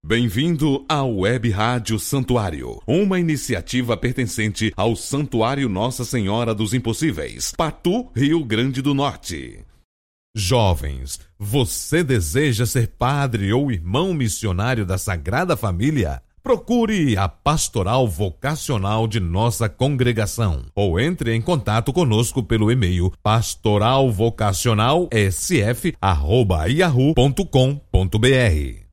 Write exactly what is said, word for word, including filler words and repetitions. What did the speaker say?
Bem-vindo à Web Rádio Santuário, uma iniciativa pertencente ao Santuário Nossa Senhora dos Impossíveis, Patu, Rio Grande do Norte. Jovens, você deseja ser padre ou irmão missionário da Sagrada Família? Procure a Pastoral Vocacional de nossa congregação ou entre em contato conosco pelo e-mail pastoralvocacional s f arroba yahoo ponto com ponto b r.